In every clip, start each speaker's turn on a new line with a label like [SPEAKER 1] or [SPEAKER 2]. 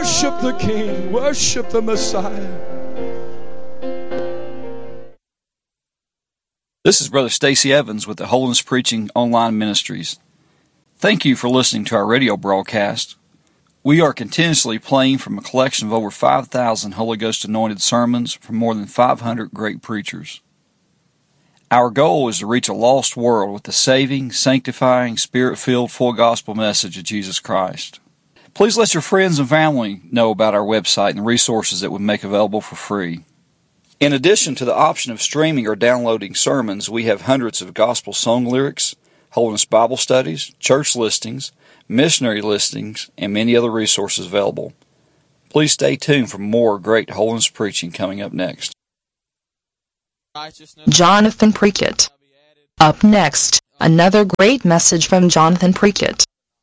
[SPEAKER 1] Worship the King. Worship the Messiah.
[SPEAKER 2] This is Brother Stacy Evans with the Holiness Preaching Online Ministries. Thank you for listening to our radio broadcast. We are continuously playing from a collection of over 5,000 Holy Ghost anointed sermons from more than 500 great preachers. Our goal is to reach a lost world with the saving, sanctifying, Spirit-filled, full gospel message of Jesus Christ. Please let your friends and family know about our website and the resources that we make available for free. In addition to the option of streaming or downloading sermons, we have hundreds of gospel song lyrics, Holiness Bible studies, church listings, missionary listings, and many other resources available. Please stay tuned for more great holiness preaching coming up next.
[SPEAKER 3] Jonathan Prickett. Up next, another great message from Jonathan Prickett.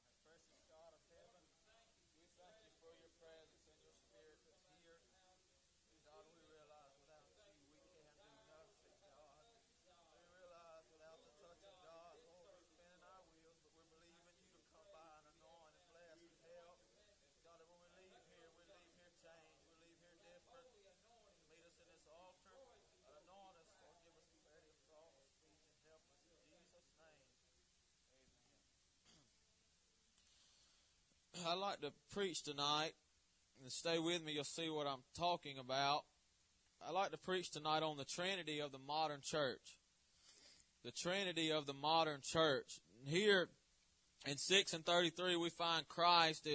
[SPEAKER 4] I'd like to preach tonight, and stay with me, you'll see what I'm talking about. I'd like to preach tonight on the Trinity of the modern church. The Trinity of the modern church. Here in 6:33 we find Christ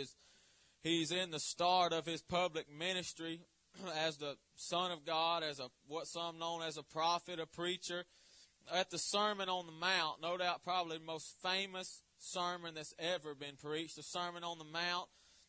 [SPEAKER 4] he's in the start of his public ministry as the Son of God, as what some known as a prophet, a preacher. At the Sermon on the Mount, no doubt probably the most famous sermon that's ever been preached, the Sermon on the Mount.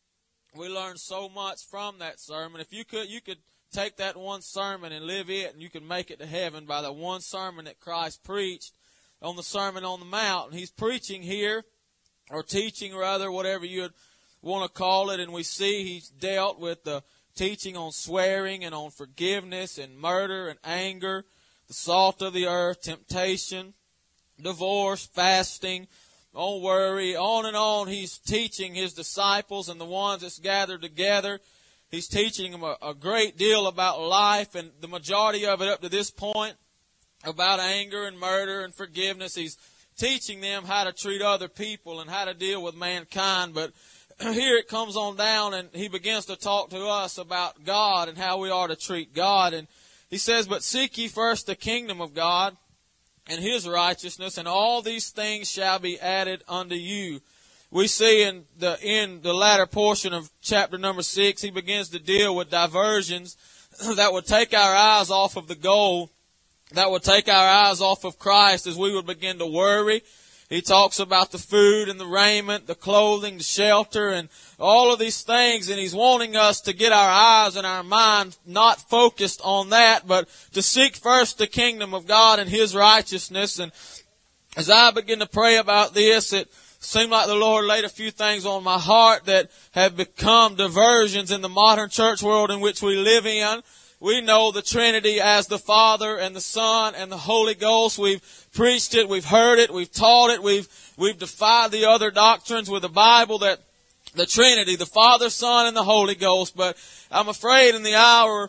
[SPEAKER 4] We learn so much from that sermon. If you could take that one sermon and live it, and you could make it to heaven by the one sermon that Christ preached on the Sermon on the Mount. And he's preaching here, or teaching rather, whatever you'd want to call it, and we see he's dealt with the teaching on swearing and on forgiveness and murder and anger, the salt of the earth, temptation, divorce, fasting, on worry, on and on. He's teaching his disciples and the ones that's gathered together. He's teaching them a great deal about life, and the majority of it up to this point about anger and murder and forgiveness. He's teaching them how to treat other people and how to deal with mankind. But here it comes on down, and he begins to talk to us about God and how we are to treat God. And he says, "But seek ye first the kingdom of God and his righteousness, and all these things shall be added unto you." We see in the latter portion of chapter number 6, he begins to deal with diversions that would take our eyes off of the goal, that would take our eyes off of Christ as we would begin to worry. He talks about the food and the raiment, the clothing, the shelter, and all of these things. And he's wanting us to get our eyes and our mind not focused on that, but to seek first the kingdom of God and his righteousness. And as I begin to pray about this, it seemed like the Lord laid a few things on my heart that have become diversions in the modern church world in which we live in. We know the Trinity as the Father and the Son and the Holy Ghost. We've preached it, we've heard it, we've taught it, we've defied the other doctrines with the Bible that the Trinity, the Father, Son, and the Holy Ghost. But I'm afraid in the hour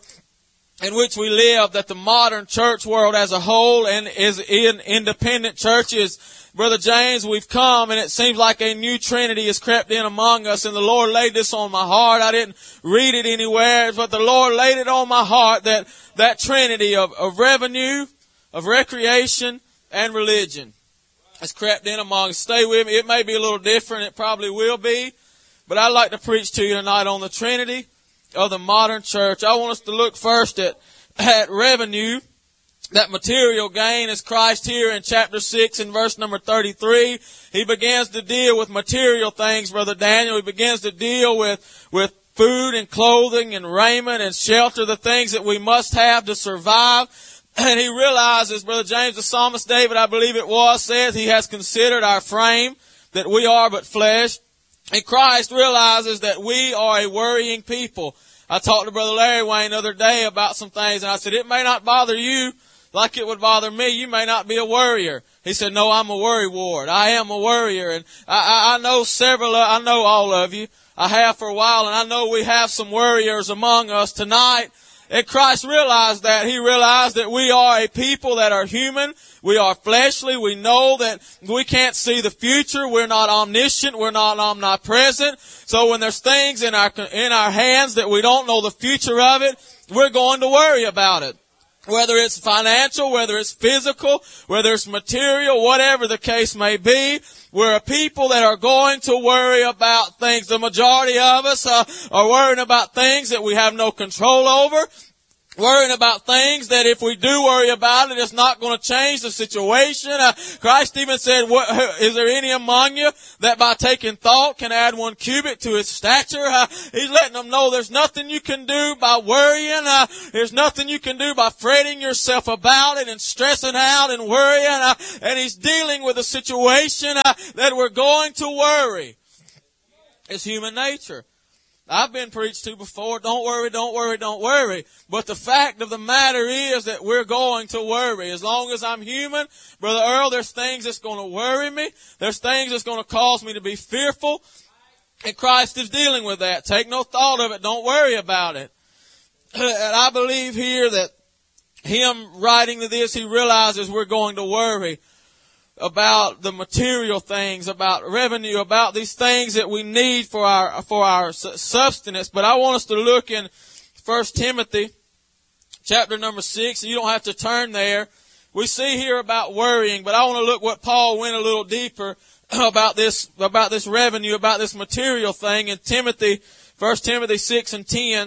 [SPEAKER 4] in which we live that the modern church world as a whole and is in independent churches, Brother James, we've come and it seems like a new Trinity has crept in among us, and the Lord laid this on my heart. I didn't read it anywhere, but the Lord laid it on my heart that Trinity of revenue, of recreation, and religion has crept in among us. Stay with me. It may be a little different. It probably will be. But I'd like to preach to you tonight on the Trinity of the modern church. I want us to look first at revenue, that material gain, as Christ here in chapter 6 and verse number 33. He begins to deal with material things, Brother Daniel. He begins to deal with food and clothing and raiment and shelter, the things that we must have to survive. And he realizes, Brother James, the psalmist David, I believe it was, says he has considered our frame, that we are but flesh. And Christ realizes that we are a worrying people. I talked to Brother Larry Wayne the other day about some things, and I said, it may not bother you like it would bother me. You may not be a worrier. He said, no, I'm a worry ward. I am a worrier. And I know I know all of you. I have for a while, and I know we have some worriers among us tonight. And Christ realized that. He realized that we are a people that are human. We are fleshly. We know that we can't see the future. We're not omniscient. We're not omnipresent. So when there's things in our hands that we don't know the future of it, we're going to worry about it. Whether it's financial, whether it's physical, whether it's material, whatever the case may be, we're a people that are going to worry about things. The majority of us are worrying about things that we have no control over. Worrying about things that if we do worry about it, it's not going to change the situation. Christ even said, is there any among you that by taking thought can add 1 cubit to his stature? He's letting them know there's nothing you can do by worrying. There's nothing you can do by fretting yourself about it and stressing out and worrying. And he's dealing with a situation that we're going to worry. It's human nature. I've been preached to before, don't worry, don't worry, don't worry. But the fact of the matter is that we're going to worry. As long as I'm human, Brother Earl, there's things that's going to worry me. There's things that's going to cause me to be fearful. And Christ is dealing with that. Take no thought of it. Don't worry about it. And I believe here that him writing to this, he realizes we're going to worry about the material things, about revenue, about these things that we need for our substance. But I want us to look in 1 Timothy chapter number 6. You don't have to turn there. We see here about worrying, but I want to look what Paul went a little deeper about this revenue, about this material thing in Timothy, 1 Timothy 6 and 10.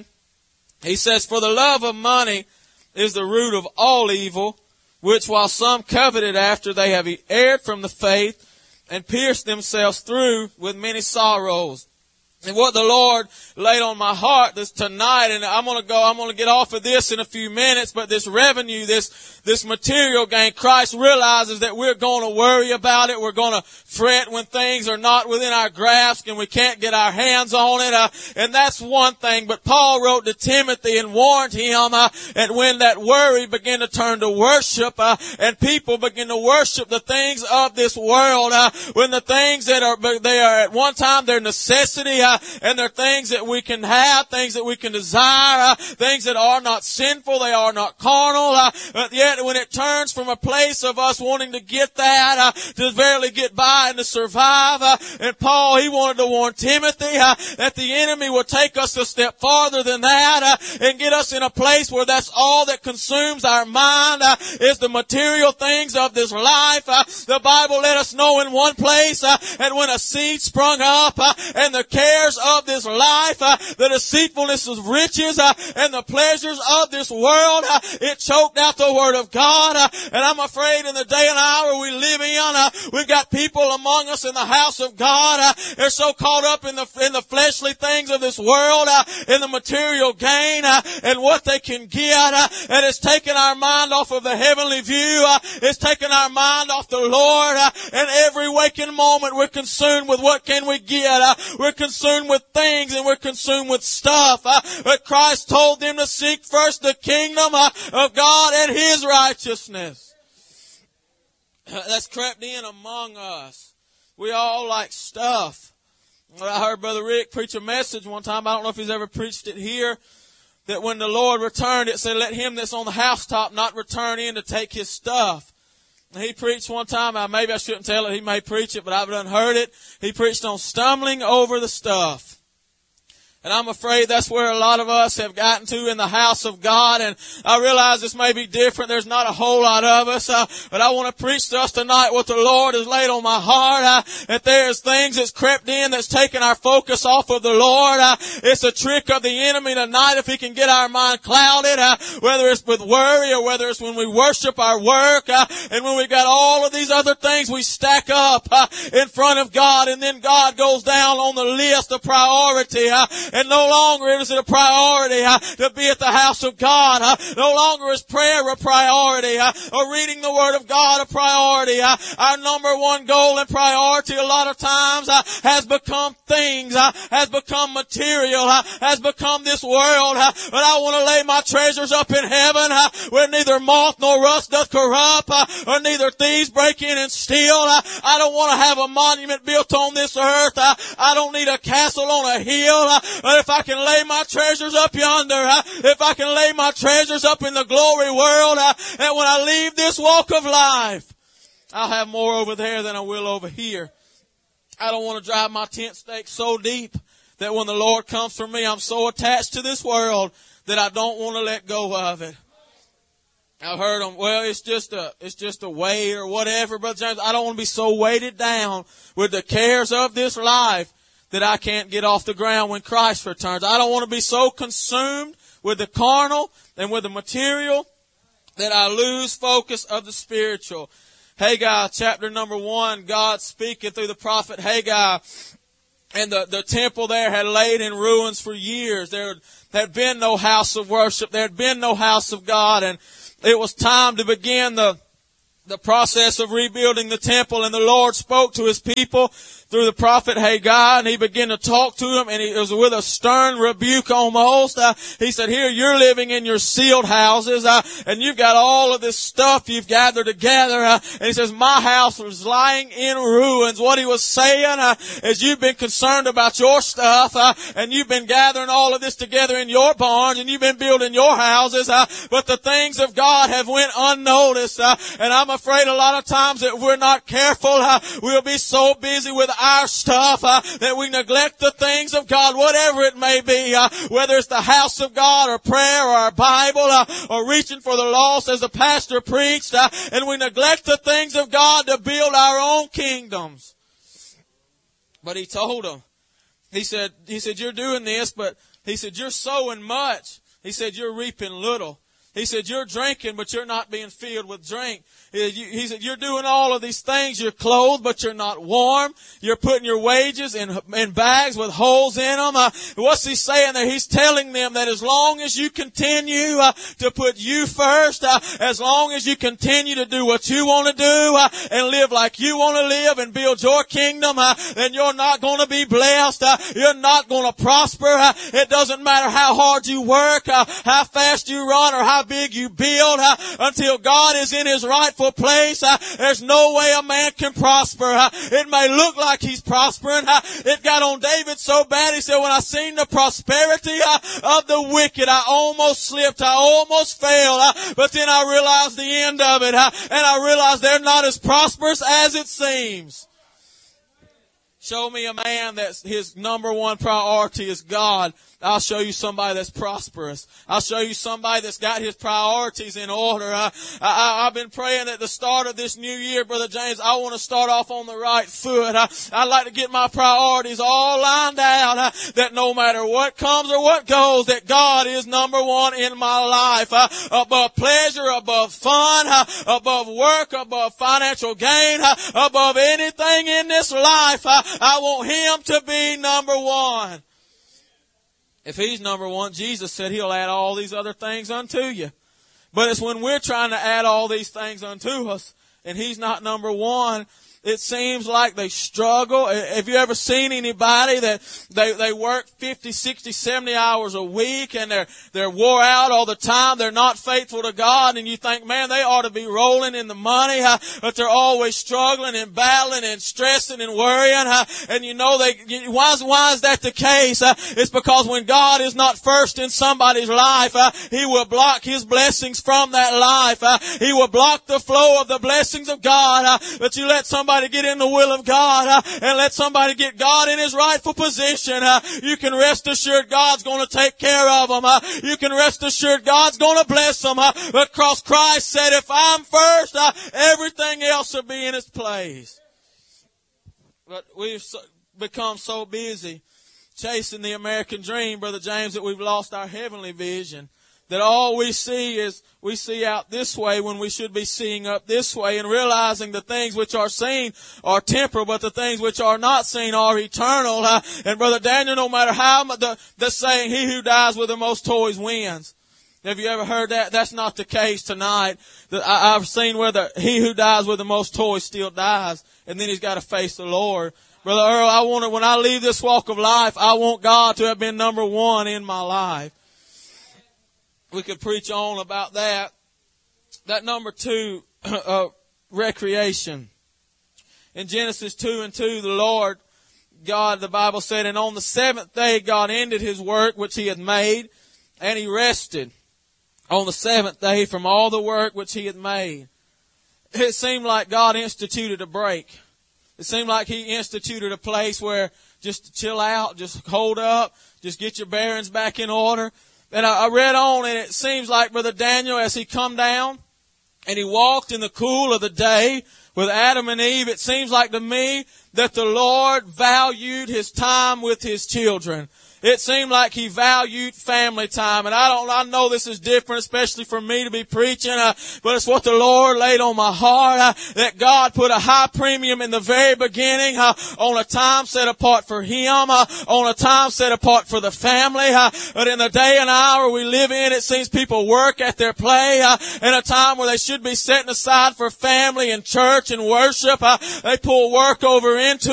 [SPEAKER 4] He says, for the love of money is the root of all evil, which while some coveted after, they have erred from the faith and pierced themselves through with many sorrows. And what the Lord laid on my heart this tonight, and I'm going to get off of this in a few minutes, but this revenue, this material gain, Christ realizes that we're going to worry about it. We're going to fret when things are not within our grasp and we can't get our hands on it. And that's one thing. But Paul wrote to Timothy and warned him that when that worry began to turn to worship, and people begin to worship the things of this world, when the things they are at one time their necessity, and they're things that we can have, things that we can desire, things that are not sinful, they are not carnal, but yet when it turns from a place of us wanting to get that, to barely get by and to survive, and Paul, he wanted to warn Timothy that the enemy will take us a step farther than that, and get us in a place where that's all that consumes our mind, is the material things of this life. The Bible let us know in one place, and when a seed sprung up, and the cares of this life, the deceitfulness of riches, and the pleasures of this world, it choked out the Word of God. And I'm afraid in the day and hour we live in, we've got people among us in the house of God, they're so caught up in the fleshly things of this world, in the material gain, and what they can get, and it's taken our mind off of the heavenly view, it's taken our mind off the Lord, and every waking moment we're consumed with what can we get, we're consumed with things and we're consumed with stuff. But Christ told them to seek first the kingdom of God and His righteousness. That's crept in among us. We all like stuff. I heard Brother Rick preach a message one time. I don't know if he's ever preached it here. That when the Lord returned, it said, let him that's on the housetop not return in to take his stuff. He preached one time, maybe I shouldn't tell it, he may preach it, but I've done heard it. He preached on stumbling over the stuff. And I'm afraid that's where a lot of us have gotten to in the house of God. And I realize this may be different. There's not a whole lot of us. But I want to preach to us tonight what the Lord has laid on my heart. That there's things that's crept in that's taken our focus off of the Lord. It's a trick of the enemy tonight if he can get our mind clouded. Whether it's with worry or whether it's when we worship our work. And when we've got all of these other things we stack up in front of God. And then God goes down on the list of priority. And no longer is it a priority to be at the house of God. No longer is prayer a priority or reading the Word of God a priority. Our number one goal and priority a lot of times has become things, has become material, has become this world. But I want to lay my treasures up in heaven where neither moth nor rust doth corrupt or neither thieves break in and steal. I don't want to have a monument built on this earth. I don't need a castle on a hill. But if I can lay my treasures up yonder, if I can lay my treasures up in the glory world, and when I leave this walk of life, I'll have more over there than I will over here. I don't want to drive my tent stake so deep that when the Lord comes for me, I'm so attached to this world that I don't want to let go of it. I've heard them, well, it's just a weight or whatever, Brother James. I don't want to be so weighted down with the cares of this life that I can't get off the ground when Christ returns. I don't want to be so consumed with the carnal and with the material that I lose focus of the spiritual. Haggai, chapter number 1, God speaking through the prophet Haggai. And the temple there had laid in ruins for years. There had been no house of worship. There had been no house of God. And it was time to begin the process of rebuilding the temple. And the Lord spoke to His people through the prophet Haggai, and He began to talk to them, and it was with a stern rebuke almost. He said, here, you're living in your sealed houses, and you've got all of this stuff you've gathered together, and He says, my house was lying in ruins. What He was saying is you've been concerned about your stuff, and you've been gathering all of this together in your barns, and you've been building your houses, but the things of God have went unnoticed, and I'm afraid a lot of times that we're not careful, we'll be so busy with our stuff that we neglect the things of God, whatever it may be, whether it's the house of God or prayer or our Bible or reaching for the lost as the pastor preached, and we neglect the things of God to build our own kingdoms. But He told them, He said, you're doing this, but He said, you're sowing much. He said, you're reaping little. He said, you're drinking, but you're not being filled with drink. He said, you're doing all of these things. You're clothed, but you're not warm. You're putting your wages in bags with holes in them. What's He saying there? He's telling them that as long as you continue to put you first, as long as you continue to do what you want to do and live like you want to live and build your kingdom, then you're not going to be blessed. You're not going to prosper. It doesn't matter how hard you work, how fast you run, or how big you build, until God is in His rightful place. There's no way a man can prosper. It may look like he's prospering. It got on David so bad, he said, when I seen the prosperity of the wicked, I almost slipped. I almost fell. But then I realized the end of it. And I realized they're not as prosperous as it seems. Show me a man that his number one priority is God. I'll show you somebody that's prosperous. I'll show you somebody that's got his priorities in order. I've been praying at the start of this new year, Brother James, I want to start off on the right foot. I'd like to get my priorities all lined out, that no matter what comes or what goes, that God is number one in my life. Above pleasure, above fun, above work, above financial gain, above anything in this life, I want Him to be number one. If He's number one, Jesus said He'll add all these other things unto you. But it's when we're trying to add all these things unto us and He's not number one, it seems like they struggle. Have you ever seen anybody that they work 50, 60, 70 hours a week and they're wore out all the time? They're not faithful to God, and you think, man, they ought to be rolling in the money, but they're always struggling and battling and stressing and worrying. And you know, why is that the case? It's because when God is not first in somebody's life, He will block His blessings from that life. He will block the flow of the blessings of God. But you let somebody get in the will of God and let somebody get God in His rightful position, you can rest assured God's going to take care of them. You can rest assured God's going to bless them. Because Christ said, if I'm first, everything else will be in its place. But we've become so busy chasing the American dream, Brother James, that we've lost our heavenly vision. that all we see is we see out this way when we should be seeing up this way, and realizing the things which are seen are temporal, but the things which are not seen are eternal. And Brother Daniel, no matter how much the saying, he who dies with the most toys wins. Have you ever heard that? That's not the case tonight. I've seen where he who dies with the most toys still dies, and then he's got to face the Lord. Brother Earl, when I leave this walk of life, I want God to have been number one in my life. We could preach on about that. That number 2, recreation. In Genesis 2:2, the Lord God, the Bible said, and on the 7th day God ended his work which he had made, and he rested on the 7th day from all the work which he had made. It seemed like God instituted a break. It seemed like he instituted a place where just to chill out, just hold up, just get your bearings back in order. And I read on, and it seems like Brother Daniel, as he come down and he walked in the cool of the day with Adam and Eve, it seems like to me that the Lord valued his time with his children. It seemed like he valued family time. And I know this is different, especially for me to be preaching, but it's what the Lord laid on my heart, that God put a high premium in the very beginning, on a time set apart for him, on a time set apart for the family. But in the day and hour we live in, it seems people work at their play, in a time where they should be setting aside for family and church and worship. They pull work over into